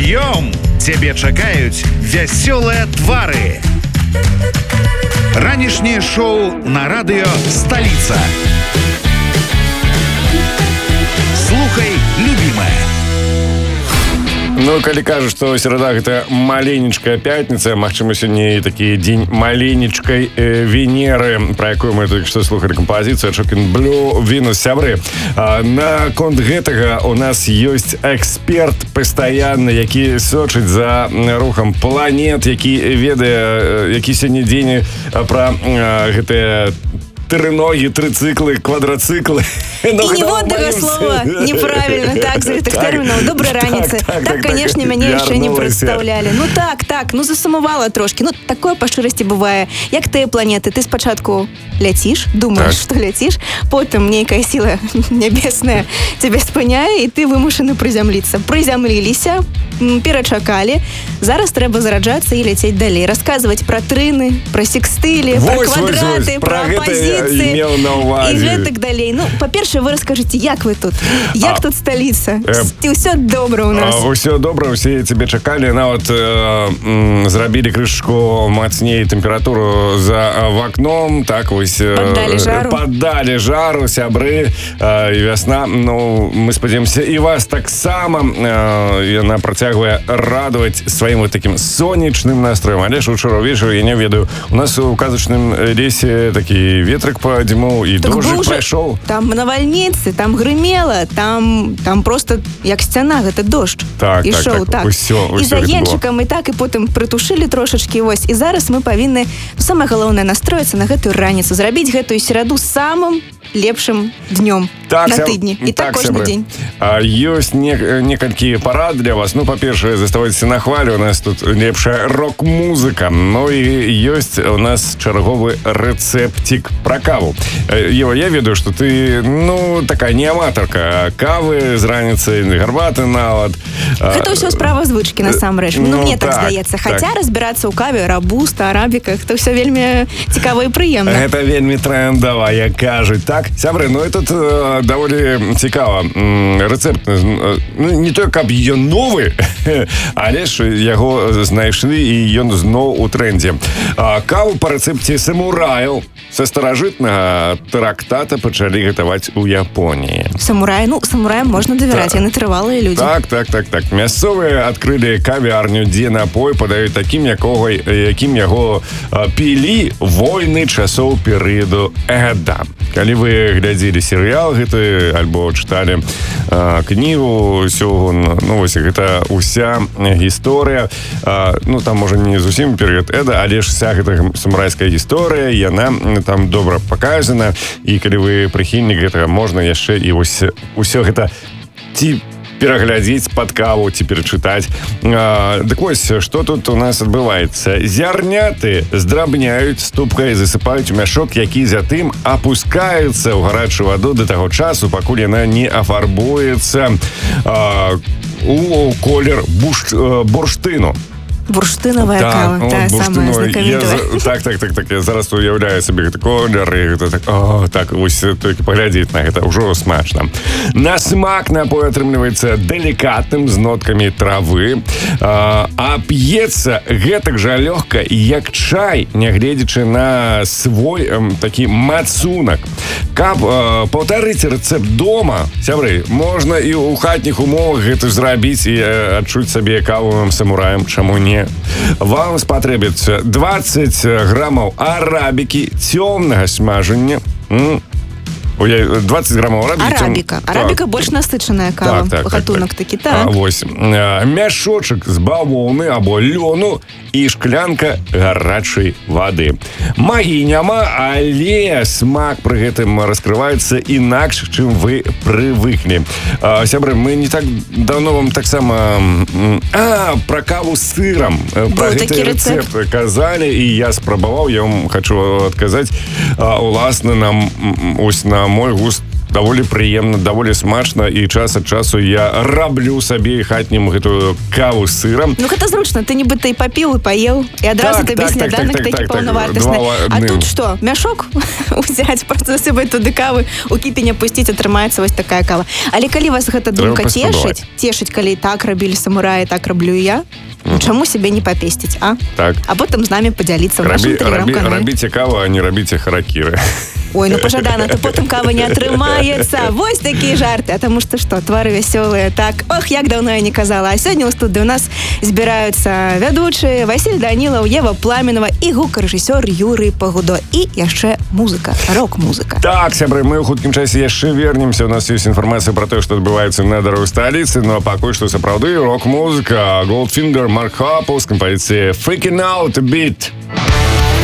Прыём! Цябе чакаюць вясёлыя твары. Ранішняе шоу на радыё «Сталіца». Слухай, любимая. Ну, калі кажуць, што серада гэта маленечкая пятніца, магчыма, сёння і такі дзень маленечкай Венеры, пра якую мы толькі што слухалі кампазіцыю «Chokin' Blue», Вінус, сябры. Наконт гэтага у нас ёсць эксперт пастаянны, які сочыць за рухам планет, які ведае, які сёння дзень пра гэтыя трыногі, трыцыклы, квадрацыклы. И не вот такое слово. Неправильно. Так, за этих терминов. Доброй раницы. Так, конечно, меня еще не представляли. Ну так, ну засумувала трошки. Ну, такое по шырасці бывае. Як тыя планеты. Ты спачатку ляціш, думаешь, что ляціш, потым нейкая сила небесная тебя спыняе, і ты вымушаны прызямліцца. Прызямліліся, перачакалі. Зараз трэба зараджацца і ляцець далей. Расказваць пра трыны, пра секстылі, пра квадраты, пра апазіцыі і гэтак далей. Ну, па-першае, вы раскажыце, як вы тут? Як тут сталіца? Ці ўсё добра ў нас? Усё добра, усе цябе чакалі. Нават зрабілі крышку мацней тэмпературу за вакном. Так, вось паддалі жару, сябры, і вясна. Ну, мы спадзяёмся, і вас таксама. Яна працягвае радаваць сваім вот таким сонечным настроем. Але ж учора ўвечары, я не ведаю, у нас у казачным лесе такі ветрык падзьмуў, і дождик прайшоў. Там навальніцы, там грымела, там просто як сцяна, гэта дождж. Ішоў, так. І за енчыкам, і так, і потым прытушылі трошачкі, вось. І зараз мы павінны, самае галоўнае, настроіцца на гэтую раніцу, зрабіць гэтую сераду самым лепшым днём на тыдні. І так кожны дзень. Ёсць некалькі парад для вас. Ну, па-першае, заставайцеся на хвалі, у нас тут лепшая рок-музыка. Ну, і ёсць у нас чарговы рэцэптик пра каву. Ева, я ведаю, што ты, ну, такая не аматарка кавы з раніцы, гарбаты нават. Гэта ўсё справа звычкі, насамрэч. Ну, мне так здаецца. Хаця разбірацца ў каве, рабуста, арабіка, гэта ўсё вельмі цікава і прыемна. Гэта вельмі трендава, як кажуць. Так, сябры, ну і тут даволі цікава. Рэцэпт, ну, не той, каб ён новы, але ж яго знайшлі, і ён зноў у трендзе. Каву па рэцэпце самураяў са старажытнага трактата пачалі гатаваць у Японіі. Самураі, ну, самураям можна давяраць, яны трывалыя людзі. Так. Мясцовыя адкрылі кавярню, дзе напой падаюць такім, якім яго пілі войны часоў перыяду Эда. Калі вы глядзелі серыял гэты, альбо чыталі кнігу Сёгун, ну, вось гэта ўся гісторыя, ну, там, можа, не зусім перыяд Эда, але ж вся гэта самурайская гісторыя, яна там добра паказана, і калі вы прыхільнік гэтага, можна яшчэ і вось усё гэта ці пераглядзець пад каву, ці перачытаць. Дык вось, што тут у нас адбываецца? Зярняты здрабняюць ступкай, засыпаюць у мяшок, які затым апускаецца ў гарачую ваду да таго часу, пакуль яна не афарбуецца у колер бурштыну. Бурштыновая кава, та самая знакамітая. Так, я зараз уяўляю сабе гэты колер, і гэта так, вось толькі паглядзець на гэта, ўжо смачна. На смак напой атрымліваецца далікатным, з ноткамі травы, а п'ецца гэтак жа лёгка, як чай, нягледзячы на свой такі мацунак. Каб паўтарыць рэцэпт дома, сябры, можна і ў хатніх умовах гэта зрабіць і адчуць сабе кавовым самураем, чаму не. Вам спатрэбіцца 20 грамаў арабікі цёмнага смажання. 20 граммов арабіка. Арабіка больш насычаная кава. Гатунак такі, так. Вось. Мяшочак з бавоўны або лёну і шклянка гарачай вады. Магіі няма, але смак пры гэтым раскрываецца інакш, чым вы прывыклі. Сябры, мы не так давно вам таксама пра каву з сырам. Пра гэты рэцэпт казалі, і я спрабаваў, я вам хачу адказаць, уласна, ось на мой густ даволі прыемна, даволі смачна, і час ад часу я раблю сабе хатнім гэтую каву з сырам. Ну, гэта зручна, ты нібыта і папіў, і паеў, і адразу табе сняданак такі паўнавартасны. А тут што, мяшок узяць, просто засыпаць туды кавы, у кіпень апусціць, атрымаецца вось такая кава. Але калі вас гэта думка цешыць, калі так рабілі самураі, так раблю і я, чаму сябе не папесціць, а? Так. А потым з намі падзяліцца ў нашым тэлеграм-канале. Рабіце каву, а не рабіце харакіры. Ой, ну пожадана, то потым кава не атрымаецца. Вось такія жарты. А таму што твары вясёлыя. Так, ох, як даўно я не казала. А сёння ў студыі у нас збіраюцца вядучыя Васіль Данілаў, Ева Пламенова і гукарэжысёр Юрый Пагудо. І яшчэ музыка, рок-музыка. Так, сябры, мы ў хуткім часе яшчэ вернемся. У нас ёсць інфармацыя пра тое, што адбываецца на дарозе сталіцы, но пакуль што сапраўды рок-музыка. Goldfinger, Марк Хаппл з кампазіцыяй Freaking Out a Bit.